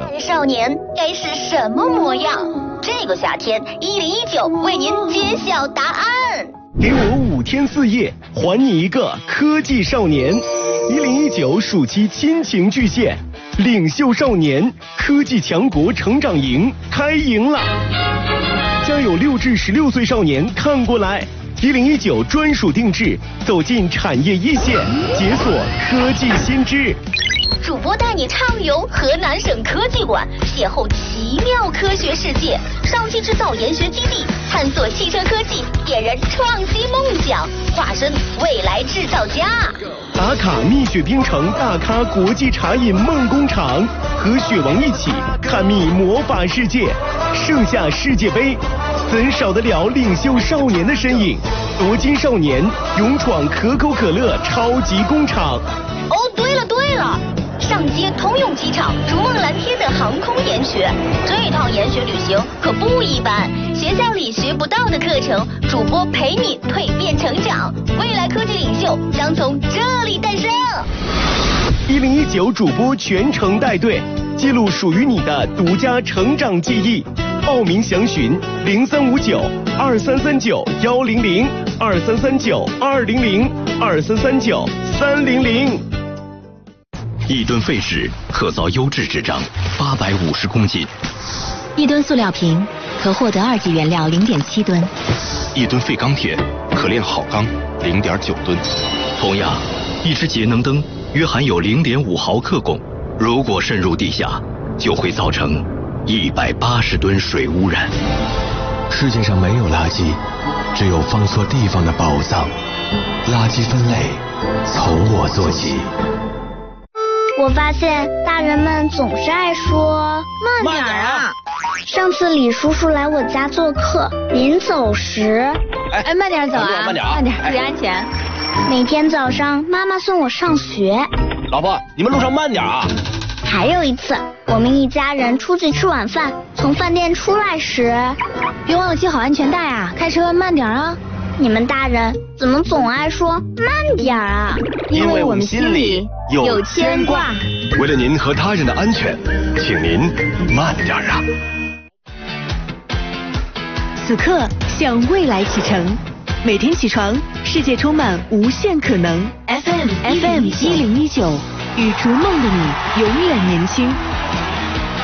少年该是什么模样？这个夏天，1019为您揭晓答案。 给我5天4夜，还你一个科技少年。1019暑期亲情巨献，领袖少年科技强国成长营开营了！家有6至16岁少年看过来，1019专属定制，走进产业一线，解锁科技新知。 主播带你畅游河南省科技馆，邂逅奇妙科学世界；上汽制造研学基地，探索汽车科技，点燃创新梦想，化身未来制造家。 打卡蜜雪冰城大咖国际茶饮梦工厂，和雪王一起探秘魔法世界。盛夏世界杯，怎少得了领袖少年的身影？夺金少年勇闯可口可乐超级工厂。 哦，对了。上接通用机场、逐梦蓝天的航空研学，这趟研学旅行可不一般。学校里学不到的课程，主播陪你蜕变成长，未来科技领袖将从这里诞生。 1019主播全程带队，记录属于你的独家成长记忆。报名详询03592339-100，2339-200，2339-300。 1吨废纸可造优质纸张850公斤 ，1吨塑料瓶可获得2级原料0.7吨 ，1吨废钢铁可炼好钢0.9吨。同样，一只节能灯约含有0.5毫克汞，如果渗入地下，就会造成180吨水污染。 世界上没有垃圾，只有放错地方的宝藏。垃圾分类从我做起。 我发现大人们总是爱说慢点啊。 上次李叔叔来我家做客，临走时， 慢点走啊，慢点，注意安全。 每天早上妈妈送我上学。 老婆，你们路上慢点啊。 还有一次，我们一家人出去吃晚饭，从饭店出来时， 别忘了系好安全带啊，开车慢点啊。 你们大人怎么总爱说慢点啊？ 因为我们心里有牵挂。 为了您和他人的安全，请您慢点啊。 此刻向未来启程，每天起床，世界充满无限可能。FM 1019，与逐梦的你永远年轻。